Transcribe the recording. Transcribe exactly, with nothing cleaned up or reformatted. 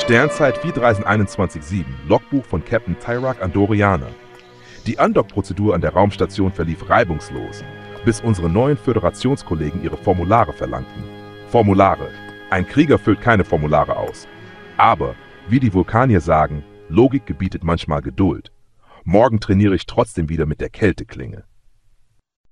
Sternzeit vier drei eins eins sieben, Logbuch von Captain Tyrak Andorianer. Die Andock-Prozedur an der Raumstation verlief reibungslos, bis unsere neuen Föderationskollegen ihre Formulare verlangten. Formulare. Ein Krieger füllt keine Formulare aus. Aber, wie die Vulkanier sagen, Logik gebietet manchmal Geduld. Morgen trainiere ich trotzdem wieder mit der Kälteklinge.